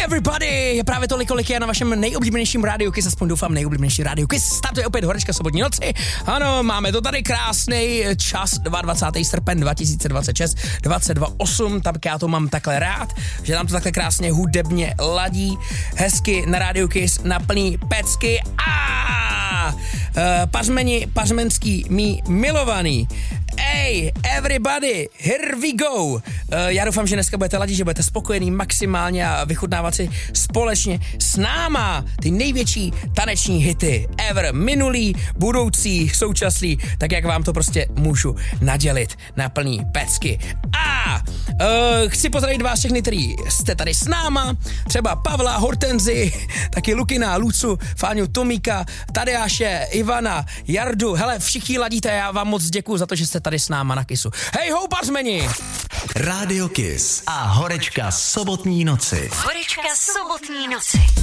Everybody je právě tolik, kolik je na vašem nejoblíbenějším rádiu Kiss, aspoň doufám nejoblíbenější rádiu Kiss. Startuje opět Horečka sobotní noci. Ano, máme to tady krásný čas, 22. srpen 2026, 22:08, tak já to mám takhle rád, že nám to takhle krásně hudebně ladí, hezky na rádiu Kiss, na plný pecky a pařmeni, pařmenský, mý milovaný. Hey, everybody, here we go. Já doufám, že dneska budete ladit, že budete spokojení maximálně a vychutnávat si společně s náma ty největší taneční hity ever, minulý, budoucí, současný, tak jak vám to prostě můžu nadělit na plný pecky. A chci pozdravit vás všechny, kteří jste tady s náma, třeba Pavla, Hortenzi, taky Lukina, Lucu, Fáňu, Tomíka, Tadeáše, Ivana, Jardu, hele, všichni ladíte, já vám moc děkuju za to, že jste tady s náma na Kissu. Hej ho, pařmeni! Rádio Kiss a Horečka sobotní noci. Horečka sobotní noci.